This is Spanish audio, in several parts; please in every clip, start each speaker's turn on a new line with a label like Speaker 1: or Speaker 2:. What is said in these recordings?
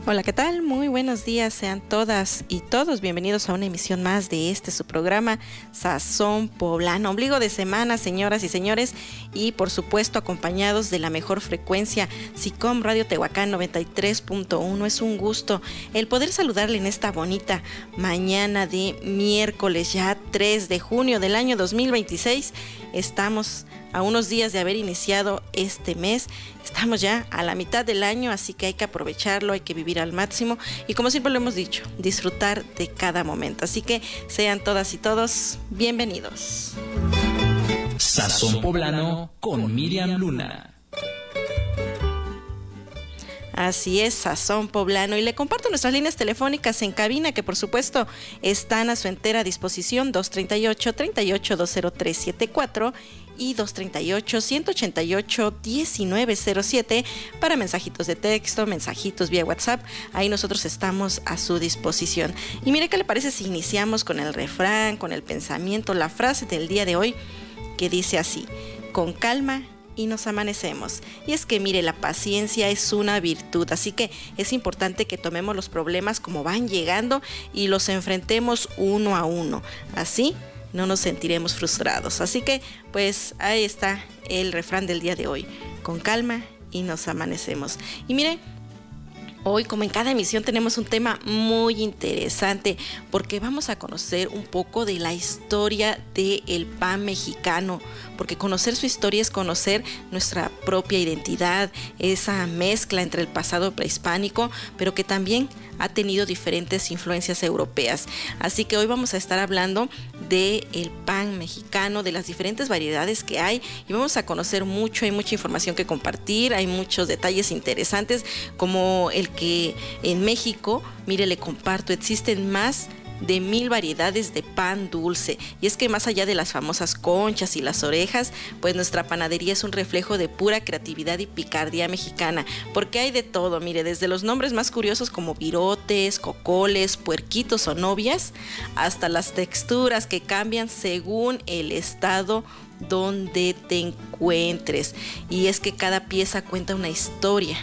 Speaker 1: Hola, ¿qué tal? Muy buenos días, sean todas y todos bienvenidos a una emisión más de su programa Sazón Poblano, ombligo de semana, señoras y señores, y por supuesto acompañados de la mejor frecuencia, SICOM Radio Tehuacán 93.1. Es un gusto el poder saludarle en esta bonita mañana de miércoles, ya 3 de junio del año 2026. Estamos a unos días de haber iniciado este mes, estamos ya a la mitad del año, así que hay que aprovecharlo, hay que vivir al máximo y, como siempre lo hemos dicho, disfrutar de cada momento. Así que sean todas y todos bienvenidos.
Speaker 2: Sazón Poblano con Miriam Luna.
Speaker 1: Así es, Sazón Poblano, y le comparto nuestras líneas telefónicas en cabina que por supuesto están a su entera disposición: 238-38-20374 y 238-188-1907 para mensajitos de texto, mensajitos vía WhatsApp. Ahí nosotros estamos a su disposición. Y mire, ¿qué le parece si iniciamos con el refrán, con el pensamiento, la frase del día de hoy, que dice así: con calma y nos amanecemos? Y es que mire, la paciencia es una virtud, así que es importante que tomemos los problemas como van llegando y los enfrentemos uno a uno. Así no nos sentiremos frustrados. Así que pues ahí está el refrán del día de hoy: con calma y nos amanecemos. Y mire, hoy, como en cada emisión, tenemos un tema muy interesante porque vamos a conocer un poco de la historia del pan mexicano, porque conocer su historia es conocer nuestra propia identidad, esa mezcla entre el pasado prehispánico, pero que también ha tenido diferentes influencias europeas. Así que hoy vamos a estar hablando del pan mexicano, de las diferentes variedades que hay, y vamos a conocer mucho. Hay mucha información que compartir, hay muchos detalles interesantes, como el que en México, mire, le comparto, existen más de 1000 variedades de pan dulce. Y es que más allá de las famosas conchas y las orejas, pues nuestra panadería es un reflejo de pura creatividad y picardía mexicana, porque hay de todo, mire, desde los nombres más curiosos como virotes, cocoles, puerquitos o novias, hasta las texturas que cambian según el estado donde te encuentres. Y es que cada pieza cuenta una historia,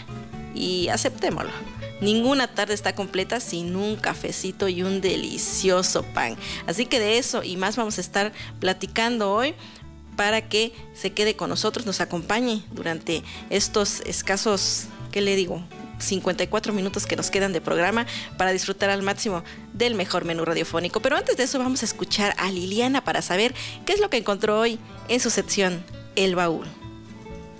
Speaker 1: y aceptémoslo, ninguna tarde está completa sin un cafecito y un delicioso pan. Así que de eso y más vamos a estar platicando hoy, para que se quede con nosotros, nos acompañe durante estos escasos, ¿qué le digo?, 54 minutos que nos quedan de programa para disfrutar al máximo del mejor menú radiofónico. Pero antes de eso vamos a escuchar a Liliana para saber qué es lo que encontró hoy en su sección El Baúl.